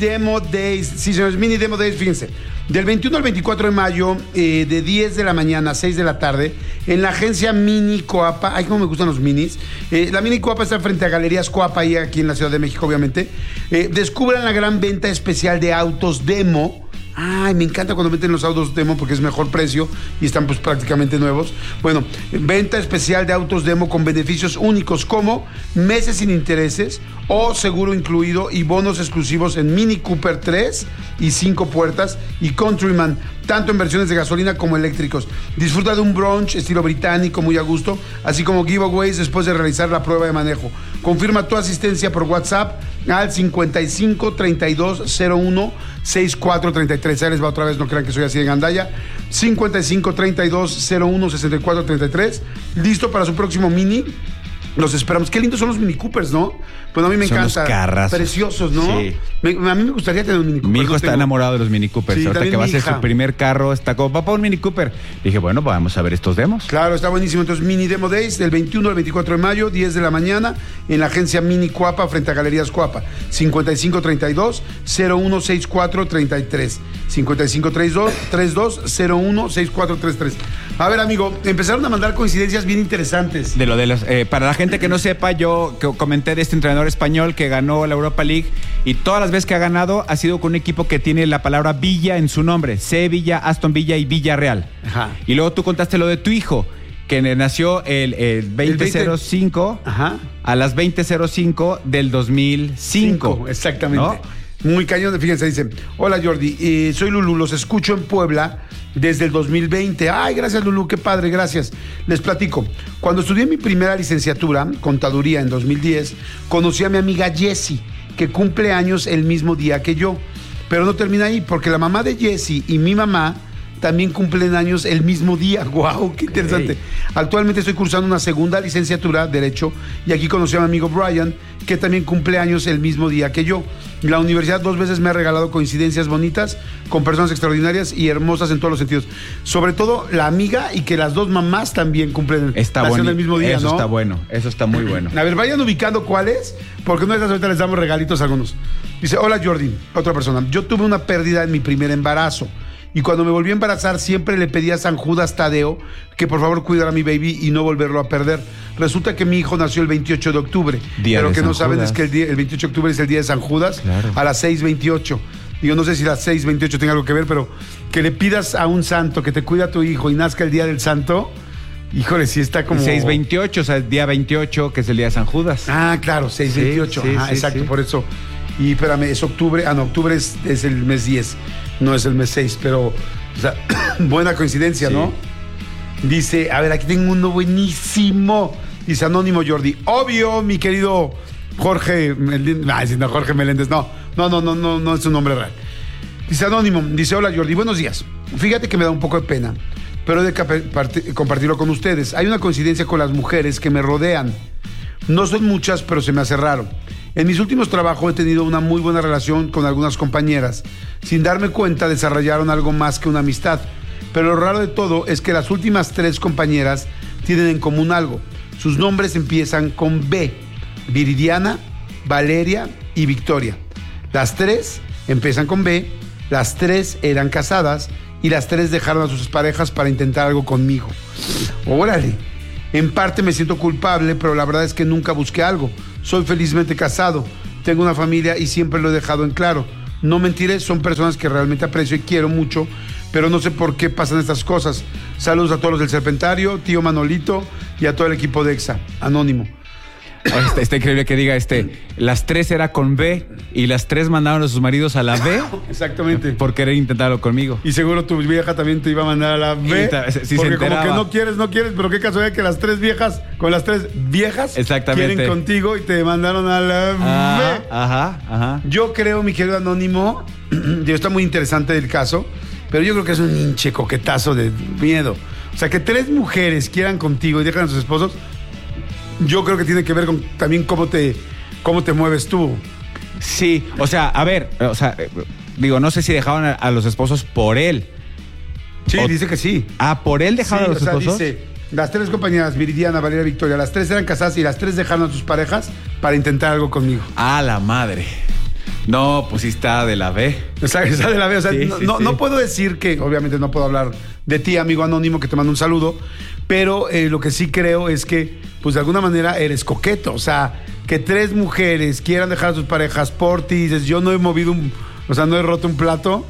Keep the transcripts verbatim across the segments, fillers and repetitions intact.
Demo Days, sí señores, mini Demo Days, fíjense, del veintiuno al veinticuatro de mayo, eh, de diez de la mañana a seis de la tarde, en la agencia Mini Coapa. Ay, cómo me gustan los minis. Eh, la Mini Coapa está frente a Galerías Coapa, ahí aquí en la Ciudad de México, obviamente. Eh, descubran la gran venta especial de autos demo. Ay, me encanta cuando meten los autos demo porque es mejor precio y están pues prácticamente nuevos. Bueno, venta especial de autos demo con beneficios únicos como meses sin intereses o seguro incluido y bonos exclusivos en Mini Cooper tres y cinco puertas y Countryman, tanto en versiones de gasolina como eléctricos. Disfruta de un brunch estilo británico muy a gusto, así como giveaways después de realizar la prueba de manejo. Confirma tu asistencia por WhatsApp al cincuenta y cinco, treinta y dos, cero uno, sesenta y cuatro, treinta y tres. Ahí les va otra vez, no crean que soy así de gandalla. cincuenta y cinco, treinta y dos, cero uno, sesenta y cuatro, treinta y tres. Listo para su próximo mini. Los esperamos. Qué lindos son los Mini Coopers, ¿no? Pues a mí me son encanta. Los carrazos. Preciosos, ¿no? Sí. Me, a mí me gustaría tener un Mini Cooper. Mi hijo no está tengo. enamorado de los Mini Coopers. Sí, ahorita que va a ser hija. su primer carro, está como, papá, un Mini Cooper. Dije, bueno, vamos a ver estos demos. Claro, está buenísimo. Entonces, Mini Demo Days, del veintiuno al veinticuatro de mayo, diez de la mañana, en la agencia Mini Coapa, frente a Galerías Coapa. cincuenta y cinco, treinta y dos, cero uno, sesenta y cuatro, treinta y tres. cincuenta y cinco, treinta y dos, cero uno, sesenta y cuatro, treinta y tres. A ver, amigo, empezaron a mandar coincidencias bien interesantes. De lo de los, eh, para la gente que no sepa, yo que comenté de este entrenador español que ganó la Europa League y todas las veces que ha ganado ha sido con un equipo que tiene la palabra Villa en su nombre. Sevilla, Aston Villa y Villarreal. Ajá. Y luego tú contaste lo de tu hijo, que nació el, el veinte cero cinco Ajá. a las veinte cero cinco del dos mil cinco. Cinco, exactamente. ¿No? Muy cañón, fíjense, dice, hola Jordi, eh, soy Lulú, los escucho en Puebla desde el dos mil veinte. Ay, gracias Lulú, qué padre, gracias. Les platico, cuando estudié mi primera licenciatura, contaduría en dos mil diez, conocí a mi amiga Jessie, que cumple años el mismo día que yo. Pero no termina ahí, porque la mamá de Jessie y mi mamá también cumplen años el mismo día. ¡Guau! ¡Qué interesante! Okay. Actualmente estoy cursando una segunda licenciatura, Derecho, y aquí conocí a mi amigo Brian, que también cumple años el mismo día que yo. La universidad dos veces me ha regalado coincidencias bonitas con personas extraordinarias y hermosas en todos los sentidos. Sobre todo la amiga y que las dos mamás también cumplen está bueno, el mismo día, eso ¿no? Eso está bueno, eso está muy bueno. A ver, vayan ubicando cuáles, porque una de esas ahorita les damos regalitos a algunos. Dice, hola Jordi, otra persona. Yo tuve una pérdida en mi primer embarazo. Y cuando me volví a embarazar, siempre le pedí a San Judas Tadeo que por favor cuidara a mi baby y no volverlo a perder. Resulta que mi hijo nació el veintiocho de octubre. Día pero de que San no saben Judas. es que el, día, el veintiocho de octubre es el día de San Judas, claro. A las seis veintiocho. Digo, no sé si las seis veintiocho tenga algo que ver, pero que le pidas a un santo que te cuida a tu hijo y nazca el día del santo. Híjole, sí está como... seis veintiocho, o sea, el día veintiocho, que es el día de San Judas. Ah, claro, seis veintiocho. Sí, sí, ah, sí, exacto, sí. por eso. Y espérame, es octubre. Ah, no, octubre es, es el mes diez, no es el mes seis, pero... O sea, buena coincidencia, sí. ¿No? Dice, a ver, aquí tengo uno buenísimo. Dice Anónimo Jordi. Obvio, mi querido Jorge Meléndez. No, no, Jorge Meléndez, no. No, no, no, no, no es un nombre real. Dice Anónimo, dice, hola Jordi, buenos días. Fíjate que me da un poco de pena, pero he de compartirlo con ustedes. Hay una coincidencia con las mujeres que me rodean. No son muchas, pero se me hace raro. En mis últimos trabajos he tenido una muy buena relación con algunas compañeras. Sin darme cuenta, desarrollaron algo más que una amistad. Pero lo raro de todo es que las últimas tres compañeras tienen en común algo. Sus nombres empiezan con B: Viridiana, Valeria y Victoria. Las tres empiezan con B, las tres eran casadas y las tres dejaron a sus parejas para intentar algo conmigo. Órale. En parte me siento culpable, pero la verdad es que nunca busqué algo. Soy felizmente casado, tengo una familia y siempre lo he dejado en claro. No mentiré, son personas que realmente aprecio y quiero mucho, pero no sé por qué pasan estas cosas. Saludos a todos los del Serpentario, tío Manolito y a todo el equipo de EXA. Anónimo. Está, está increíble que diga este, las tres era con B y las tres mandaron a sus maridos a la B. Exactamente. Por querer intentarlo conmigo. Y seguro tu vieja también te iba a mandar a la B. Sí, porque se como que no quieres, no quieres, pero qué casualidad que las tres viejas, con las tres viejas, exactamente, quieren contigo y te mandaron a la ah, B. Ajá, ajá. Yo creo, mi querido Anónimo, está muy interesante el caso, pero yo creo que es un hinche coquetazo de miedo. O sea, que tres mujeres quieran contigo y dejan a sus esposos, yo creo que tiene que ver con también cómo te, cómo te mueves tú. Sí, o sea, a ver, o sea, digo, no sé si dejaron a, a los esposos por él. Sí, o, dice que sí. Ah, ¿por él dejaron sí, a los o sea, esposos? Dice, las tres compañeras, Viridiana, Valeria, Victoria, las tres eran casadas y las tres dejaron a sus parejas para intentar algo conmigo. Ah, la madre. No, pues sí está de la B. Está, está de la B. O sea, Sí, no, sí, no, sí. no puedo decir que, obviamente no puedo hablar de ti, amigo anónimo, que te mando un saludo, pero eh, lo que sí creo es que, pues de alguna manera eres coqueto. O sea, que tres mujeres quieran dejar a sus parejas por ti, dices, yo no he movido un, o sea, no he roto un plato.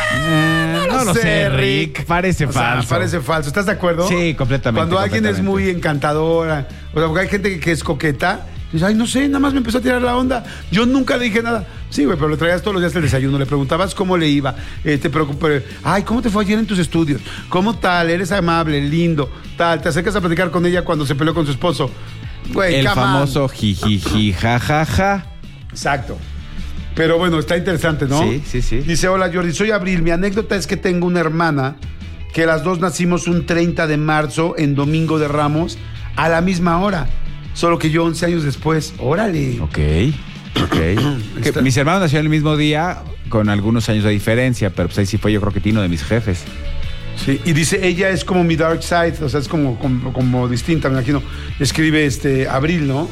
Eh, no lo sé, Rick. Parece O sea, falso. parece falso. ¿Estás de acuerdo? Sí, completamente. Cuando alguien es completamente. muy encantadora, o sea, porque hay gente que, que es coqueta, dice, ay, no sé, nada más me empezó a tirar la onda. Yo nunca le dije nada. Sí, güey, pero le traías todos los días el desayuno, le preguntabas cómo le iba, eh, te preocupé, ay, ¿cómo te fue ayer en tus estudios? ¿Cómo tal? Eres amable, lindo, tal. Te acercas a platicar con ella cuando se peleó con su esposo. Güey, El come on. famoso jijiji, jajaja. Exacto. Pero bueno, está interesante, ¿no? Sí, sí, sí. Dice, hola Jordi, soy Abril. Mi anécdota es que tengo una hermana que las dos nacimos un treinta de marzo en Domingo de Ramos a la misma hora. Solo que yo once años después. Órale. Ok, ok. Que Está- mis hermanos nacieron el mismo día con algunos años de diferencia, pero pues ahí sí fue yo creo que Tino de mis jefes. Sí, y dice, ella es como mi dark side, o sea, es como, como, como distinta, me imagino. Escribe este Abril, ¿no?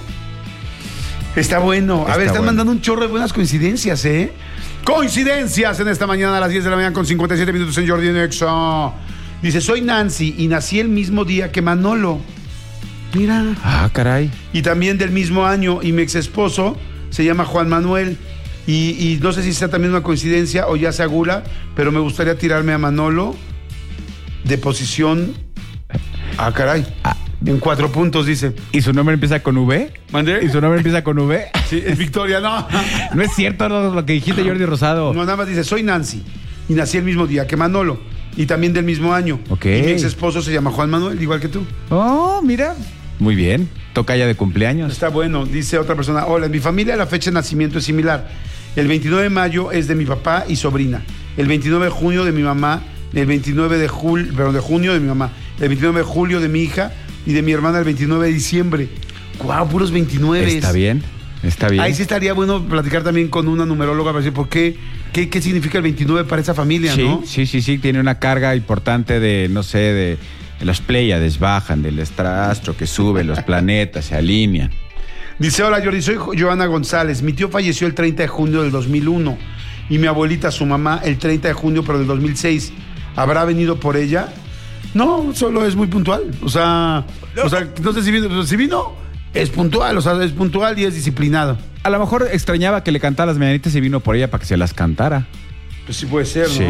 Está bueno. A Está ver, están bueno. mandando un chorro de buenas coincidencias, ¿eh? Coincidencias en esta mañana a las diez de la mañana con cincuenta y siete minutos en Jordi en Exa. Dice, soy Nancy y nací el mismo día que Manolo. Mira. Ah, caray. Y también del mismo año, y mi ex esposo se llama Juan Manuel. Y, y no sé si sea también una coincidencia o ya se agula, pero me gustaría tirarme a Manolo de posición. Ah, caray. En cuatro puntos, dice. ¿Y su nombre empieza con V? ¿Mandé? ¿Y su nombre empieza con V? Sí, es Victoria, no. No es cierto lo, lo que dijiste, Jordi Rosado. No, nada más dice, soy Nancy y nací el mismo día que Manolo y también del mismo año. Ok. Y mi ex esposo se llama Juan Manuel, igual que tú. Oh, mira. Muy bien. Toca ya de cumpleaños. Está bueno, dice otra persona, hola, en mi familia la fecha de nacimiento es similar. El veintinueve de mayo es de mi papá y sobrina. El veintinueve de junio de mi mamá. El veintinueve de julio, perdón, de junio de mi mamá. El veintinueve de julio de mi hija y de mi hermana el veintinueve de diciembre. ¡Guau! Puros veintinueve. Está bien. Está bien. Ahí sí estaría bueno platicar también con una numeróloga para decir por qué, qué, qué significa el veintinueve para esa familia, Sí, ¿no? sí, sí, sí. Tiene una carga importante de, no sé, de, de las Pléyades bajan, del astro que sube, los planetas se alinean. Dice, hola Jordi, soy Jo- Joana González. Mi tío falleció el treinta de junio del dos mil uno y mi abuelita, su mamá, el treinta de junio, pero del dos mil seis. ¿Habrá venido por ella? No, solo es muy puntual. O sea, no, o sea, no sé si vino, si vino, es puntual, o sea, es puntual y es disciplinado. A lo mejor extrañaba que le cantara las mañanitas y vino por ella para que se las cantara. Pues sí puede ser, ¿no? Sí.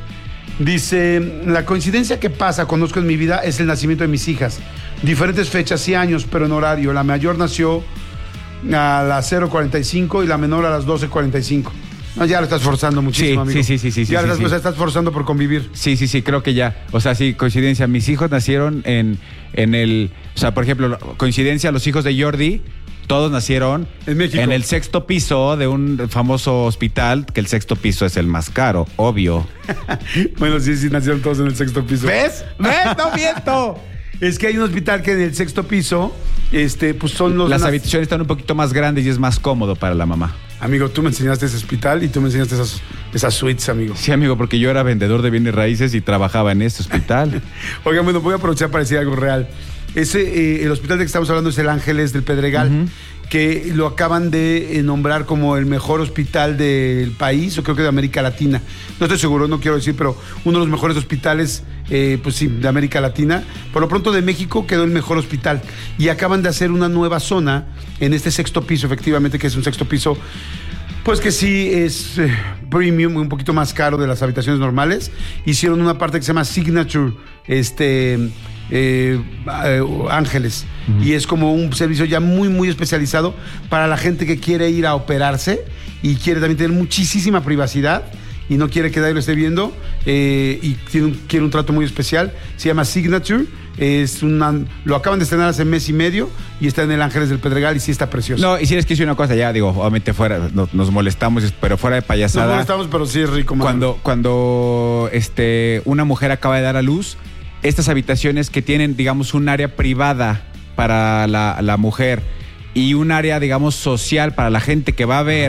Dice, la coincidencia que pasa, conozco en mi vida, es el nacimiento de mis hijas. Diferentes fechas y años, pero en horario. La mayor nació a las cero cuarenta y cinco y la menor a las doce cuarenta y cinco. No, ya lo estás forzando muchísimo, Sí, amigo. sí, sí, sí, sí, Ya sí, lo estás, sí. o sea, estás forzando por convivir. Sí, sí, sí, creo que ya. O sea, sí, coincidencia. Mis hijos nacieron en, en el... O sea, por ejemplo, coincidencia, los hijos de Jordi, todos nacieron En México. en el sexto piso de un famoso hospital, que el sexto piso es el más caro, obvio. Bueno, sí, sí, nacieron todos en el sexto piso. ¿Ves? ¿Ves? ¡No miento! Es que hay un hospital que en el sexto piso, este, pues son los... Las unas- habitaciones están un poquito más grandes y es más cómodo para la mamá. Amigo, tú me enseñaste ese hospital y tú me enseñaste esas, esas suites, amigo. Sí, amigo, porque yo era vendedor de bienes raíces y trabajaba en este hospital. Oigan, bueno, voy a aprovechar para decir algo real. Ese, eh, el hospital del que estamos hablando es el Ángeles del Pedregal, Ujú. que lo acaban de eh, nombrar como el mejor hospital del país, o creo que de América Latina. No estoy seguro, no quiero decir, pero uno de los mejores hospitales, eh, pues sí, de América Latina. Por lo pronto de México quedó el mejor hospital. Y acaban de hacer una nueva zona en este sexto piso, efectivamente, que es un sexto piso. Pues que sí es eh, premium, un poquito más caro de las habitaciones normales. Hicieron una parte que se llama Signature, este, eh, eh, Ángeles. Uh-huh. Y es como un servicio ya muy, muy especializado para la gente que quiere ir a operarse y quiere también tener muchísima privacidad y no quiere que nadie lo esté viendo, eh, y tiene un, quiere un trato muy especial. Se llama Signature. Es una, lo acaban de estrenar hace mes y medio y está en el Ángeles del Pedregal y sí está precioso. No, y si les quise una cosa, ya digo, obviamente fuera, no, nos molestamos, pero fuera de payasada. Nos molestamos, pero sí es rico, mano. Cuando, cuando este, una mujer acaba de dar a luz, estas habitaciones que tienen, digamos, un área privada para la, la mujer y un área, digamos, social para la gente que va a ver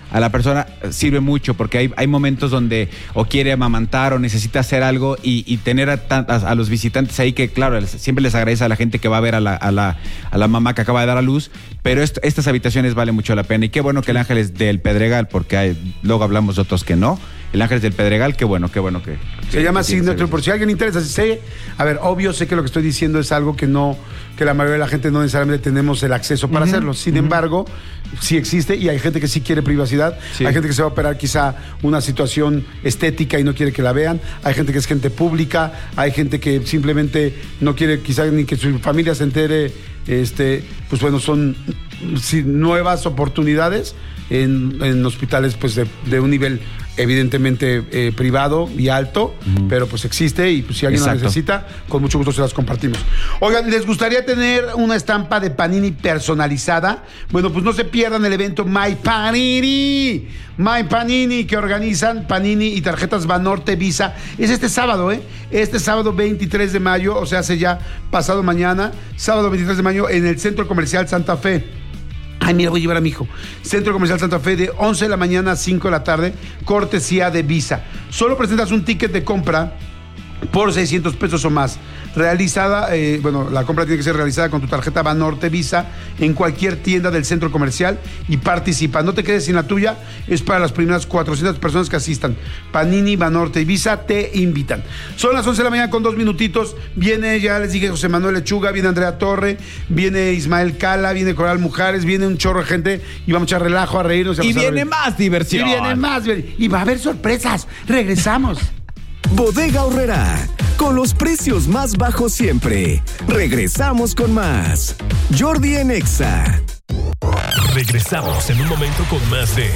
a la persona sirve mucho, porque hay, hay momentos donde o quiere amamantar o necesita hacer algo y, y tener a, a, a los visitantes ahí que, claro, siempre les agradece a la gente que va a ver a la, a la, a la mamá que acaba de dar a luz, pero esto, estas habitaciones valen mucho la pena. Y qué bueno que el Ángeles del Pedregal, porque hay, luego hablamos de otros que no. El Ángeles del Pedregal, qué bueno, qué bueno que... Se que, llama que Signature, por si a alguien le interesa. Sé, a ver, obvio, sé que lo que estoy diciendo es algo que no, que la mayoría de la gente no necesariamente tenemos el acceso para uh-huh, hacerlo. Sin uh-huh. embargo, sí existe y hay gente que sí quiere privacidad. Sí. Hay gente que se va a operar quizá una situación estética y no quiere que la vean. Hay gente que es gente pública. Hay gente que simplemente no quiere quizá ni que su familia se entere. Este, pues bueno, son sí, nuevas oportunidades en, en hospitales pues de, de un nivel evidentemente eh, privado y alto, uh-huh. pero pues existe y pues si alguien Exacto. la necesita, con mucho gusto se las compartimos. Oigan, ¿les gustaría tener una estampa de Panini personalizada? Bueno, pues no se pierdan el evento My Panini, My Panini, que organizan Panini y Tarjetas Banorte Visa. Es este sábado, ¿eh? Este sábado veintitrés de mayo, o sea, hace ya pasado mañana, sábado veintitrés de mayo, en el Centro Comercial Santa Fe. Ay, mira, voy a llevar a mi hijo. Centro Comercial Santa Fe, de once de la mañana a cinco de la tarde, cortesía de Visa. Solo presentas un ticket de compra por seiscientos pesos o más. Realizada, eh, bueno, la compra tiene que ser realizada con tu tarjeta Banorte Visa en cualquier tienda del centro comercial y participa. No te quedes sin la tuya, es para las primeras cuatrocientas personas que asistan. Panini, Banorte y Visa te invitan. Son las once de la mañana con dos minutitos. Viene, ya les dije, José Manuel Lechuga, viene Andrea Torre, viene Ismael Cala, viene Coral Mujeres, viene un chorro de gente y vamos a echar relajo, a reírnos. Y, y viene más diversión. Y viene más, y va a haber sorpresas. Regresamos. Bodega Aurrerá, con los precios más bajos siempre. Regresamos con más. Jordi en Exa. Regresamos en un momento con más de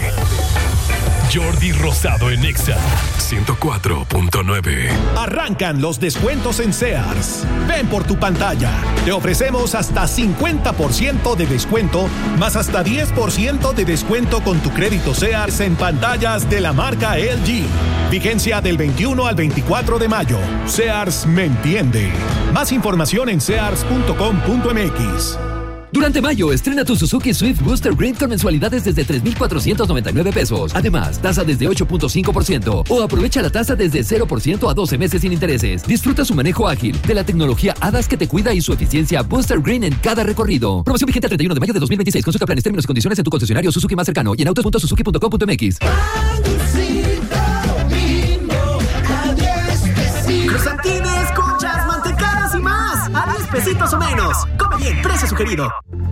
Jordi Rosado en Exa ciento cuatro punto nueve. Arrancan los descuentos en Sears. Ven por tu pantalla. Te ofrecemos hasta cincuenta por ciento de descuento, más hasta diez por ciento de descuento con tu crédito Sears en pantallas de la marca L G. Vigencia del veintiuno al veinticuatro de mayo. Sears me entiende. Más información en sears punto com punto m x. Durante mayo, estrena tu Suzuki Swift Booster Green con mensualidades desde tres mil cuatrocientos noventa y nueve pesos. Además, tasa desde ocho punto cinco por ciento o aprovecha la tasa desde cero por ciento a doce meses sin intereses. Disfruta su manejo ágil, de la tecnología A D A S que te cuida y su eficiencia Booster Green en cada recorrido. Promoción vigente al treinta y uno de mayo de dos mil veintiséis. Consulta planes, términos y condiciones en tu concesionario Suzuki más cercano y en autos punto suzuki punto com punto m x. Cruzantines, conchas, mantecadas y más. A diez pesitos o menos. Come bien, precio sugerido.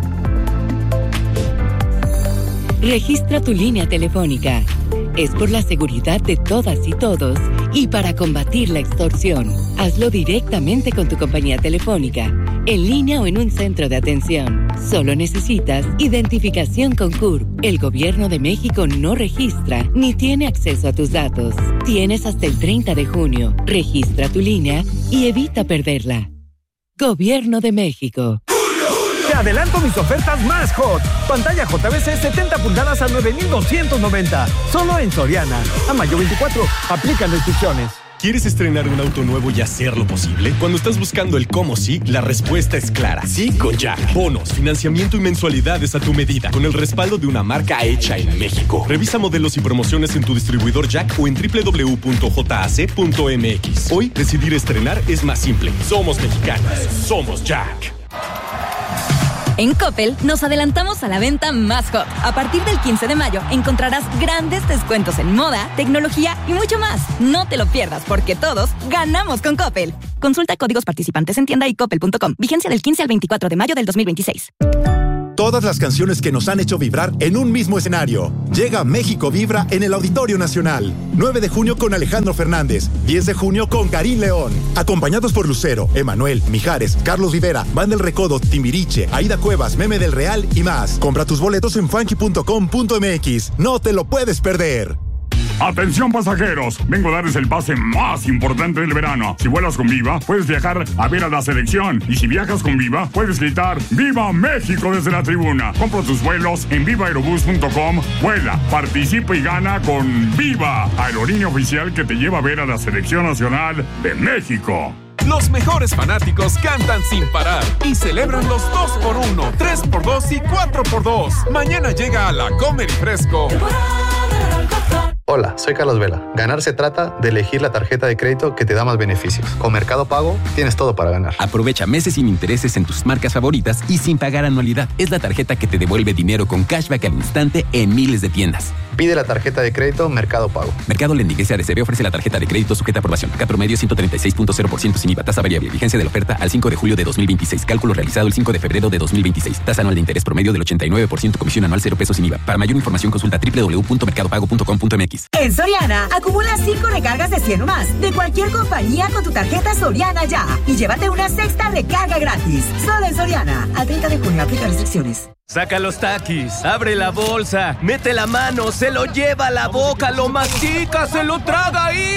Registra tu línea telefónica. Es por la seguridad de todas y todos y para combatir la extorsión. Hazlo directamente con tu compañía telefónica, en línea o en un centro de atención. Solo necesitas identificación con C U R P. El Gobierno de México no registra ni tiene acceso a tus datos. Tienes hasta el treinta de junio. Registra tu línea y evita perderla. Gobierno de México. Te adelanto mis ofertas más hot. Pantalla J V C setenta pulgadas a nueve mil doscientos noventa. Solo en Soriana. A mayo veinticuatro. Aplican restricciones. ¿Quieres estrenar un auto nuevo y hacerlo posible? Cuando estás buscando el cómo sí, la respuesta es clara. Sí con Jack. Bonos, financiamiento y mensualidades a tu medida, con el respaldo de una marca hecha en México. Revisa modelos y promociones en tu distribuidor Jack o en doble u doble u doble u punto j a c punto m x. Hoy, decidir estrenar es más simple. Somos mexicanos. Somos Jack. En Coppel nos adelantamos a la venta más hot. A partir del quince de mayo encontrarás grandes descuentos en moda, tecnología y mucho más. No te lo pierdas porque todos ganamos con Coppel. Consulta códigos participantes en tienda y coppel punto com. Vigencia del quince al veinticuatro de mayo del dos mil veintiséis. Todas las canciones que nos han hecho vibrar en un mismo escenario. Llega México Vibra en el Auditorio Nacional. nueve de junio con Alejandro Fernández. diez de junio con Karim León. Acompañados por Lucero, Emanuel, Mijares, Carlos Rivera, Van del Recodo, Timbiriche, Aida Cuevas, Meme del Real y más. Compra tus boletos en funky punto com punto m x. No te lo puedes perder. Atención pasajeros, vengo a darles el pase más importante del verano. Si vuelas con Viva, puedes viajar a ver a la selección. Y si viajas con Viva, puedes gritar ¡Viva México! Desde la tribuna. Compra tus vuelos en viva aerobús punto com. Vuela, participa y gana con Viva, aerolínea oficial que te lleva a ver a la selección nacional de México. Los mejores fanáticos cantan sin parar y celebran los dos por uno, tres por dos y cuatro por dos. Mañana llega a la Comer y Fresco Hola, soy Carlos Vela. Ganar se trata de elegir la tarjeta de crédito que te da más beneficios. Con Mercado Pago tienes todo para ganar. Aprovecha meses sin intereses en tus marcas favoritas y sin pagar anualidad. Es la tarjeta que te devuelve dinero con cashback al instante en miles de tiendas. Pide la tarjeta de crédito Mercado Pago. Mercado Lending S A D C B ofrece la tarjeta de crédito sujeta a aprobación. Cat promedio ciento treinta y seis punto cero por ciento sin I V A. Tasa variable. Vigencia de la oferta al cinco de julio de dos mil veintiséis. Cálculo realizado el cinco de febrero de dos mil veintiséis. Tasa anual de interés promedio del ochenta y nueve por ciento. Comisión anual cero pesos sin I V A. Para mayor información consulta doble u doble u doble u punto mercado pago punto com punto m x. En Soriana, acumula cinco recargas de cien o más de cualquier compañía con tu tarjeta Soriana Ya y llévate una sexta recarga gratis. Solo en Soriana. Al treinta de junio aplica restricciones. Saca los taquis, abre la bolsa, mete la mano, se lo lleva a la boca, lo mastica, se lo traga y...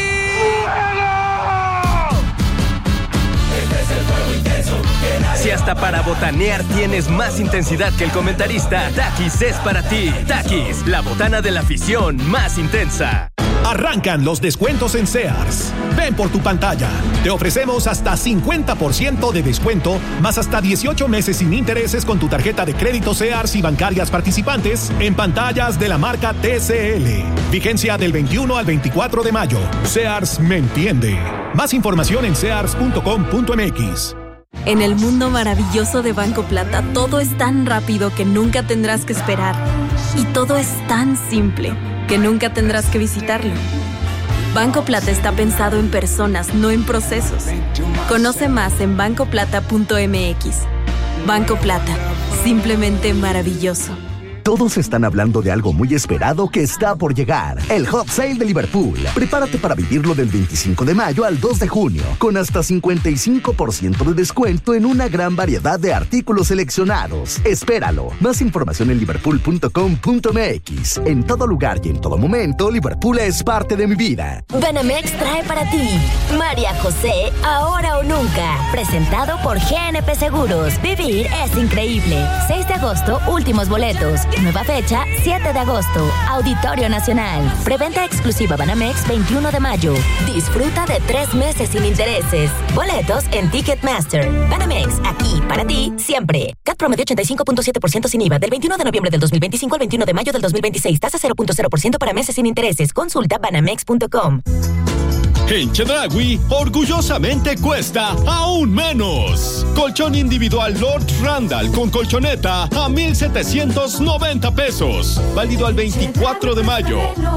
Este es el fuego intenso que nadie... Si hasta para botanear tienes más intensidad que el comentarista, Takis es para ti. Takis, la botana de la afición más intensa. Arrancan los descuentos en Sears. Ven por tu pantalla. Te ofrecemos hasta cincuenta por ciento de descuento, más hasta dieciocho meses sin intereses con tu tarjeta de crédito Sears y bancarias participantes en pantallas de la marca T C L. Vigencia del veintiuno al veinticuatro de mayo. Sears me entiende. Más información en sears punto com punto m x. En el mundo maravilloso de Banco Plata, todo es tan rápido que nunca tendrás que esperar. Y todo es tan simple que nunca tendrás que visitarlo. Banco Plata está pensado en personas, no en procesos. Conoce más en banco plata punto m x. Banco Plata, simplemente maravilloso. Todos están hablando de algo muy esperado que está por llegar. El Hot Sale de Liverpool. Prepárate para vivirlo del veinticinco de mayo al dos de junio, con hasta cincuenta y cinco por ciento de descuento en una gran variedad de artículos seleccionados. Espéralo. Más información en liverpool punto com punto m x. En todo lugar y en todo momento, Liverpool es parte de mi vida. Banamex trae para ti María José, ahora o nunca. Presentado por G N P Seguros. Vivir es increíble. seis de agosto, últimos boletos. Nueva fecha, siete de agosto. Auditorio Nacional. Preventa exclusiva Banamex veintiuno de mayo. Disfruta de tres meses sin intereses. Boletos en Ticketmaster. Banamex, aquí para ti, siempre. Cat promedio ochenta y cinco punto siete por ciento sin I V A del veintiuno de noviembre del dos mil veinticinco al veintiuno de mayo del dos mil veintiséis. Tasa cero punto cero por ciento para meses sin intereses. Consulta banamex punto com. En Chedraui, orgullosamente cuesta aún menos. Colchón individual Lord Randall con colchoneta a mil setecientos noventa pesos. Válido al veinticuatro de mayo.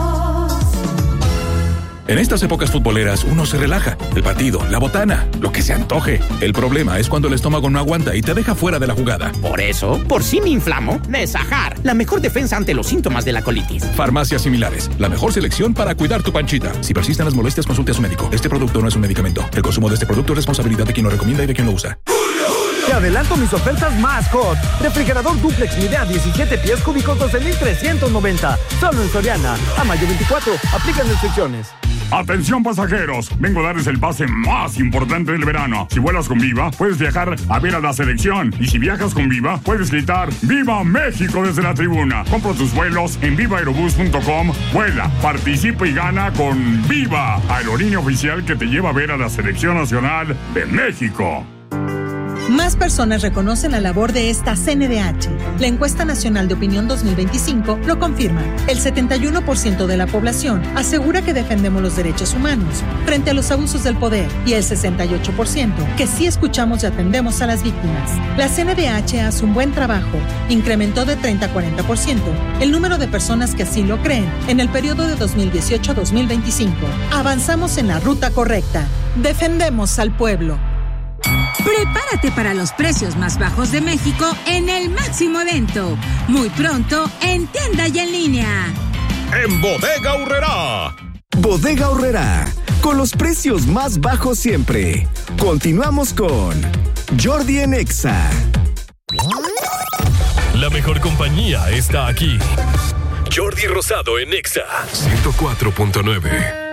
En estas épocas futboleras uno se relaja. El partido, la botana, lo que se antoje. El problema es cuando el estómago no aguanta y te deja fuera de la jugada. Por eso, por si me inflamo, Nesajar, la mejor defensa ante los síntomas de la colitis. Farmacias similares, la mejor selección para cuidar tu panchita. Si persisten las molestias, consulte a su médico. Este producto no es un medicamento. El consumo de este producto es responsabilidad de quien lo recomienda y de quien lo usa. Te adelanto mis ofertas más hot. Refrigerador duplex Midea diecisiete pies cúbicos doce mil trescientos noventa. Solo en Soriana. A mayo veinticuatro. Aplican restricciones. Atención pasajeros, vengo a darles el pase más importante del verano. Si vuelas con Viva, puedes viajar a ver a la selección. Y si viajas con Viva, puedes gritar ¡Viva México! Desde la tribuna. Compra tus vuelos en viva aerobús punto com. Vuela, participa y gana con Viva, aerolínea oficial que te lleva a ver a la selección nacional de México. Más personas reconocen la labor de esta C N D H. La encuesta nacional de opinión dos mil veinticinco lo confirma. El setenta y uno por ciento de la población asegura que defendemos los derechos humanos frente a los abusos del poder y el sesenta y ocho por ciento que sí escuchamos y atendemos a las víctimas. La C N D H hace un buen trabajo. Incrementó de treinta a cuarenta por ciento el número de personas que así lo creen en el periodo de dos mil dieciocho a dos mil veinticinco. Avanzamos en la ruta correcta. Defendemos al pueblo. Prepárate para los precios más bajos de México en el máximo evento. Muy pronto en tienda y en línea. En Bodega Aurrerá. Bodega Aurrerá, con los precios más bajos siempre. Continuamos con Jordi en Exa. La mejor compañía está aquí. Jordi Rosado en Exa ciento cuatro punto nueve.